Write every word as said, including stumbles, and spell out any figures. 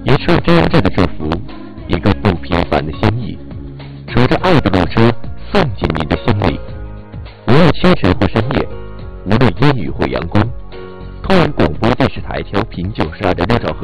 也受这样这的祝福，一个不平凡的心意，守着爱的路车送进您的心里。无论清晨或深夜，无论烟雨或阳光，通往广播电视台调频九十二点六兆赫